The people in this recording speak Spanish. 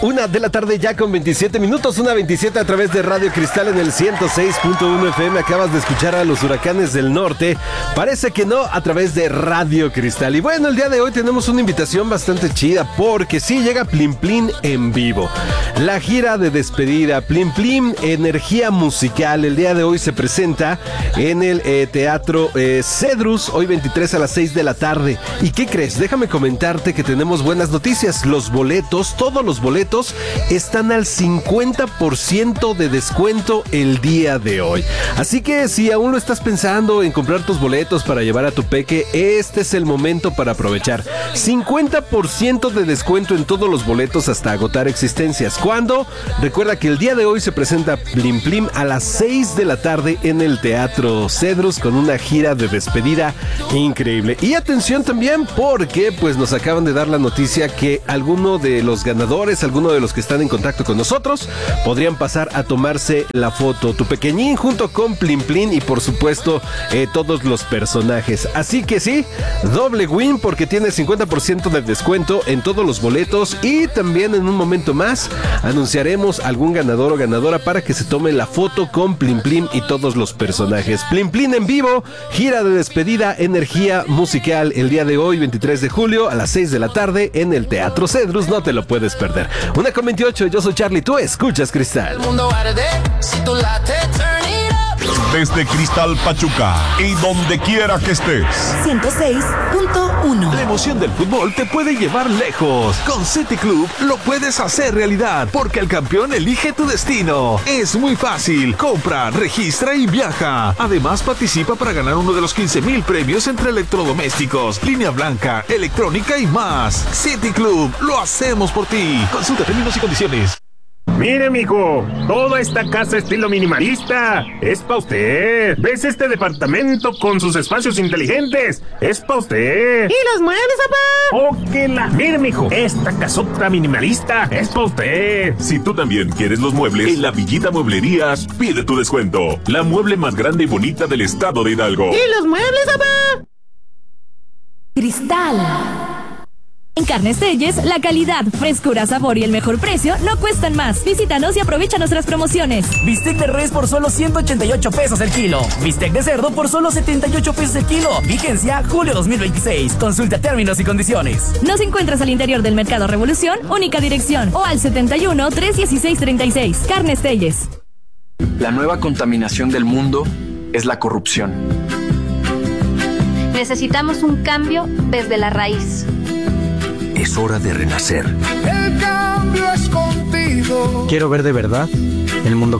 1:00 ya con 27 minutos, 1:27 a través de Radio Cristal en el 106.1 FM. Acabas de escuchar a los Huracanes del Norte. Parece que no, a través de Radio Cristal. Y bueno, el día de hoy tenemos una invitación bastante chida, porque sí, llega Plim Plim en vivo. La gira de despedida, Plim Plim, energía musical. El día de hoy se presenta en el Teatro Cedrus, hoy 23 a las 6 de la tarde. ¿Y qué crees? Déjame comentarte que tenemos buenas noticias. Los boletos, todos los boletos están al 50% de descuento el día de hoy. Así que si aún lo estás pensando en comprar tus boletos para llevar a tu peque, este es el momento para aprovechar. 50% de descuento en todos los boletos hasta agotar existencias. ¿Cuándo? Recuerda que el día de hoy se presenta Plim Plim a las 6 de la tarde en el Teatro Cedrus con una gira de despedida increíble. Y atención también, porque pues nos acaban de dar la noticia que alguno de los ganadores, alguno de los que están en contacto con nosotros, podrían pasar a tomarse la foto. Tu pequeñín junto con Plim Plim y por supuesto todos los personajes. Así que sí, doble win porque tiene 50% de descuento en todos los boletos y también en un momento más anunciaremos algún ganador o ganadora para que se tome la foto con Plim Plim y todos los personajes. Plim Plim en vivo, gira de despedida, energía musical el día de hoy, 23 de julio a las 6 de la tarde en el Teatro Cedrus. No te lo puedes perder. 1:28, yo soy Charlie, tú escuchas Cristal. Desde Cristal Pachuca y donde quiera que estés. 106.1. La emoción del fútbol te puede llevar lejos. Con City Club lo puedes hacer realidad porque el campeón elige tu destino. Es muy fácil. Compra, registra y viaja. Además participa para ganar uno de los 15,000 premios entre electrodomésticos, línea blanca, electrónica y más. City Club, lo hacemos por ti. Consulta términos y condiciones. Mire, mijo, toda esta casa estilo minimalista es pa' usted. ¿Ves este departamento con sus espacios inteligentes? Es pa' usted. ¿Y los muebles, papá? ¡Oh, que la! Mire, mijo, esta casota minimalista es pa' usted. Si tú también quieres los muebles, en La Villita Mueblerías pide tu descuento. La mueble más grande y bonita del estado de Hidalgo. ¿Y los muebles, papá? Cristal. En Carnes Telles, la calidad, frescura, sabor y el mejor precio no cuestan más. Visítanos y aprovecha nuestras promociones. Bistec de res por solo 188 pesos el kilo. Bistec de cerdo por solo 78 pesos el kilo. Vigencia julio 2026. Consulta términos y condiciones. Nos encuentras al interior del Mercado Revolución, única dirección, o al 71 316 36. Carnes Telles. La nueva contaminación del mundo es la corrupción. Necesitamos un cambio desde la raíz. Es hora de renacer. El cambio es contigo. Quiero ver de verdad el mundo